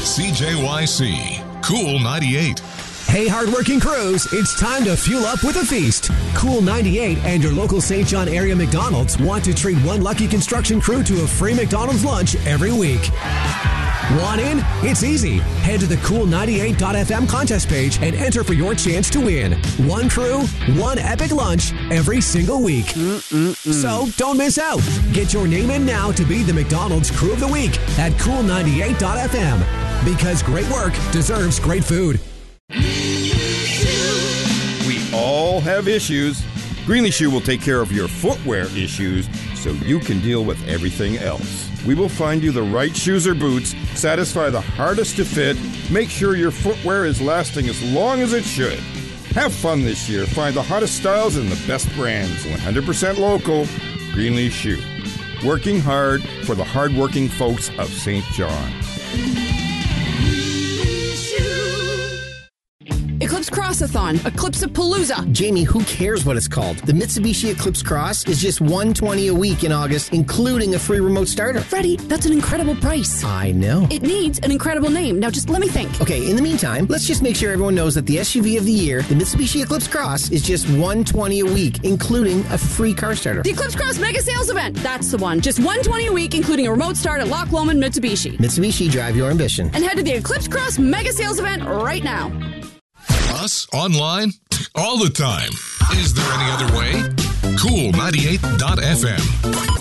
CJYC. Cool 98. Hey, hardworking crews, it's time to fuel up with a feast. Cool 98 and your local St. John area McDonald's want to treat one lucky construction crew to a free McDonald's lunch every week. Want in? It's easy. Head to the cool98.fm contest page and enter for your chance to win. One crew, one epic lunch every single week. So don't miss out. Get your name in now to be the McDonald's Crew of the Week at cool98.fm. Because great work deserves great food. We all have issues. Greenlee Shoe will take care of your footwear issues so you can deal with everything else. We will find you the right shoes or boots, satisfy the hardest to fit, make sure your footwear is lasting as long as it should. Have fun this year. Find the hottest styles and the best brands. 100% local, Greenlee Shoe. Working hard for the hardworking folks of St. John. Eclipse Crossathon, Eclipse-a-Palooza. Jamie, who cares what it's called? The Mitsubishi Eclipse Cross is just $120 a week in August, including a free remote starter. Freddie, that's an incredible price. I know. It needs an incredible name. Now just let me think. Okay, in the meantime, let's just make sure everyone knows that the SUV of the year, the Mitsubishi Eclipse Cross, is just $120 a week, including a free car starter. The Eclipse Cross Mega Sales Event. That's the one. Just $120 a week, including a remote start at Loch Lomond Mitsubishi. Mitsubishi, drive your ambition. And head to the Eclipse Cross Mega Sales Event right now. Us online all the time. Is there any other way? Cool98.fm.